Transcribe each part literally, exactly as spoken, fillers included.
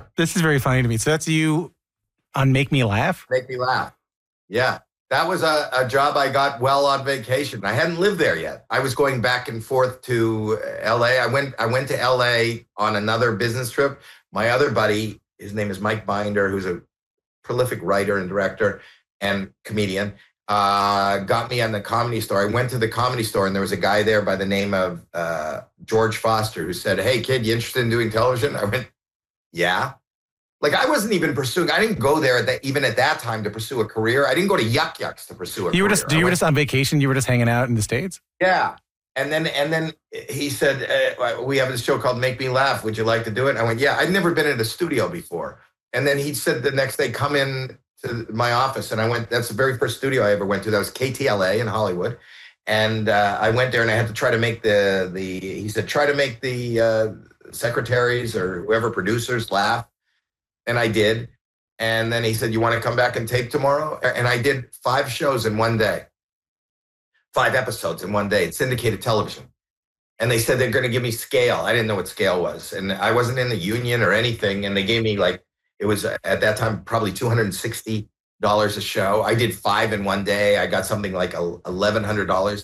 This is very funny to me. So that's you on Make Me Laugh? Make Me Laugh. Yeah. That was a, a job I got well on vacation. I hadn't lived there yet. I was going back and forth to L A. I went I went to L A on another business trip. My other buddy, his name is Mike Binder, who's a prolific writer and director and comedian, uh, got me on the Comedy Store. I went to the Comedy Store and there was a guy there by the name of uh, George Foster who said, "Hey, kid, you interested in doing television?" I went, "Yeah." Like, I wasn't even pursuing, I didn't go there at that, even at that time to pursue a career. I didn't go to Yuck Yucks to pursue a you career. Were just, you went, were just on vacation? You were just hanging out in the States? Yeah. And then and then he said, uh, we have this show called Make Me Laugh. Would you like to do it? And I went, yeah. I'd never been in a studio before. And then he said the next day, come in to my office. And I went, that's the very first studio I ever went to. That was K T L A in Hollywood. And uh, I went there and I had to try to make the, the he said, try to make the uh, secretaries or whoever producers laugh. And I did. And then he said, you want to come back and tape tomorrow? And I did five shows in one day, five episodes in one day. It's syndicated television. And they said they're going to give me scale. I didn't know what scale was. And I wasn't in the union or anything. And they gave me like, it was at that time, probably two hundred sixty dollars a show. I did five in one day. I got something like eleven hundred dollars.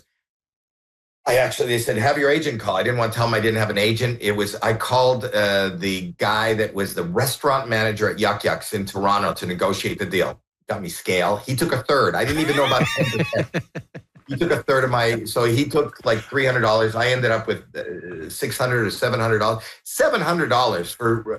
I actually, they said, have your agent call. I didn't want to tell them I didn't have an agent. It was, I called uh, the guy that was the restaurant manager at Yuck Yucks in Toronto to negotiate the deal. Got me scale. He took a third. I didn't even know about ten percent. He took a third of my, so he took like three hundred dollars. I ended up with uh, six hundred dollars or seven hundred dollars. seven hundred dollars for,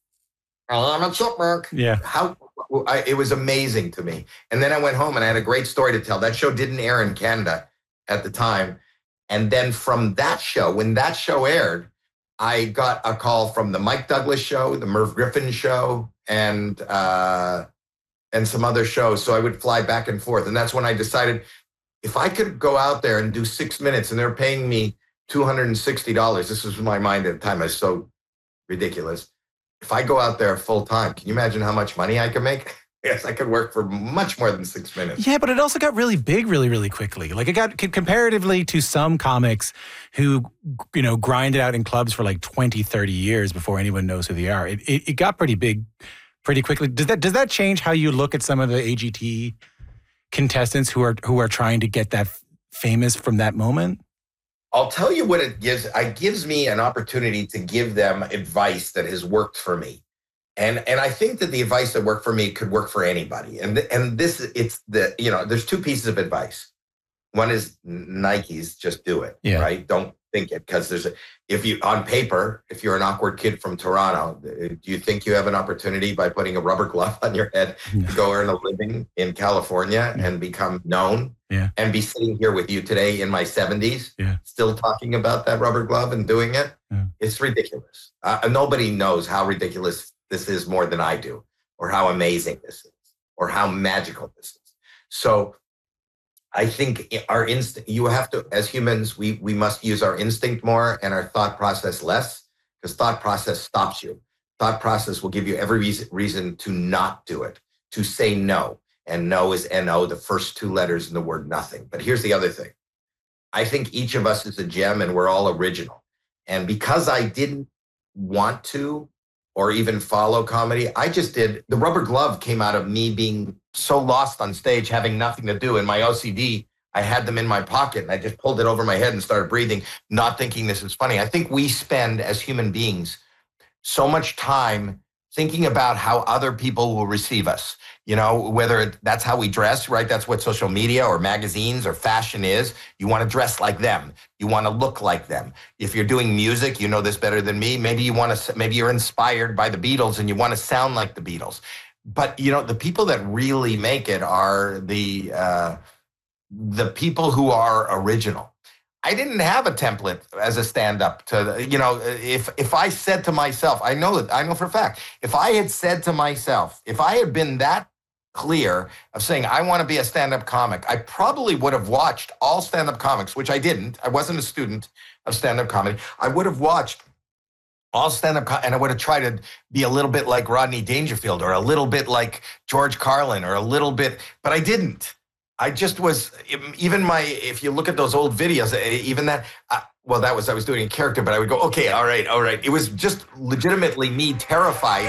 I'm a chipmunk. Yeah. How, I, it was amazing to me. And then I went home and I had a great story to tell. That show didn't air in Canada at the time. And then from that show, when that show aired, I got a call from the Mike Douglas show, the Merv Griffin show, and uh, and some other shows. So I would fly back and forth. And that's when I decided if I could go out there and do six minutes and they're paying me two hundred sixty dollars, this was my mind at the time. I was so ridiculous. If I go out there full time, can you imagine how much money I could make? Yes, I could work for much more than six minutes. Yeah, but it also got really big really, really quickly. Like it got comparatively to some comics who, you know, grind it out in clubs for like twenty, thirty years before anyone knows who they are. It, it, it got pretty big pretty quickly. Does that does that change how you look at some of the A G T contestants who are who are trying to get that famous from that moment? I'll tell you what it gives. It gives me an opportunity to give them advice that has worked for me. And and I think that the advice that worked for me could work for anybody. And th- and this, it's the, you know, there's two pieces of advice. One is Nike's, just do it, yeah. right? Don't think it, because there's a, if you, on paper, if you're an awkward kid from Toronto, do you think you have an opportunity by putting a rubber glove on your head yeah. to go earn a living in California yeah. and become known yeah. and be sitting here with you today in my seventies, yeah. still talking about that rubber glove and doing it? Yeah. It's ridiculous. Uh, nobody knows how ridiculous this is more than I do, or how amazing this is, or how magical this is. So I think our instinct, you have to, as humans, we we must use our instinct more and our thought process less, because thought process stops you. Thought process will give you every reason, reason to not do it, to say no. And no is N O, the first two letters in the word nothing. But here's the other thing. I think each of us is a gem and we're all original. And because I didn't want to, or even follow comedy, I just did. The rubber glove came out of me being so lost on stage, having nothing to do. In my O C D, I had them in my pocket and I just pulled it over my head and started breathing, not thinking this is funny. I think we spend as human beings so much time thinking about how other people will receive us. You know, whether it, that's how we dress, right? That's what social media or magazines or fashion is. You want to dress like them. You want to look like them. If you're doing music, you know this better than me. Maybe you want to, maybe you're inspired by the Beatles and you want to sound like the Beatles. But, you know, the people that really make it are the, uh, the people who are original. I didn't have a template as a stand-up to, you know, if if I said to myself, I know that I know for a fact, if I had said to myself, if I had been that clear of saying, I want to be a stand-up comic, I probably would have watched all stand-up comics, which I didn't. I wasn't a student of stand-up comedy. I would have watched all stand-up co- and I would have tried to be a little bit like Rodney Dangerfield or a little bit like George Carlin or a little bit, but I didn't. I just was, even my, if you look at those old videos, even that, uh, well, that was, I was doing a character, but I would go, okay, all right, all right. It was just legitimately me terrified